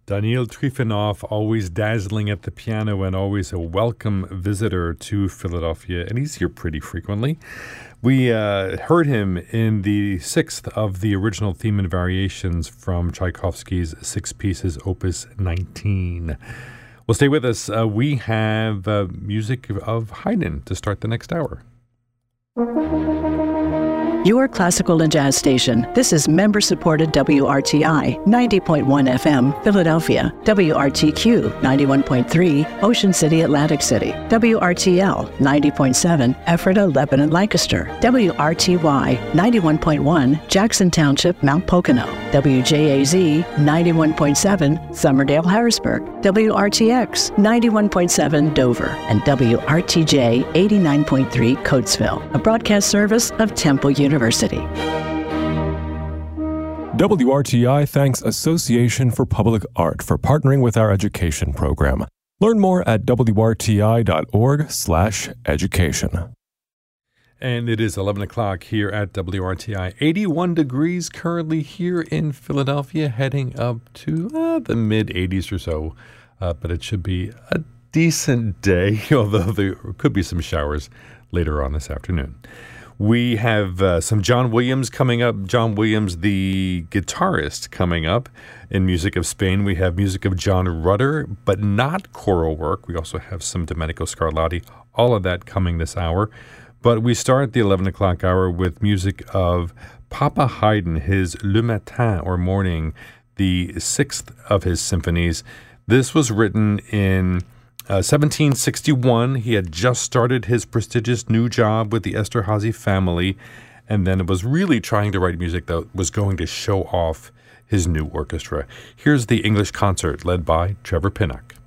Daniil Trifonov, always dazzling at the piano and always a welcome visitor to Philadelphia, and he's here pretty frequently. We heard him in the sixth of the original theme and variations from Tchaikovsky's Six Pieces, Opus 19. Well, stay with us. We have music of Haydn to start the next hour. Your classical and jazz station. This is member-supported WRTI 90.1 FM, Philadelphia, WRTQ 91.3, Ocean City, Atlantic City, WRTL 90.7, Ephrata, Lebanon, Lancaster, WRTY 91.1, Jackson Township, Mount Pocono, WJAZ 91.7, Somerdale, Harrisburg, WRTX 91.7, Dover, and WRTJ 89.3, Coatesville, a broadcast service of Temple University. WRTI thanks Association for Public Art for partnering with our education program. Learn more at wrti.org/education. And it is 11 o'clock here at WRTI. 81 degrees currently here in Philadelphia, heading up to the mid-80s or so. But it should be a decent day, although there could be some showers later on this afternoon. We have some John Williams coming up. John Williams, the guitarist, coming up in Music of Spain. We have music of John Rutter, but not choral work. We also have some Domenico Scarlatti. All of that coming this hour. But we start the 11 o'clock hour with music of Papa Haydn, his Le Matin, or Morning, the sixth of his symphonies. This was written in 1761. He had just started his prestigious new job with the Esterhazy family, and then was really trying to write music that was going to show off his new orchestra. Here's the English concert led by Trevor Pinnock.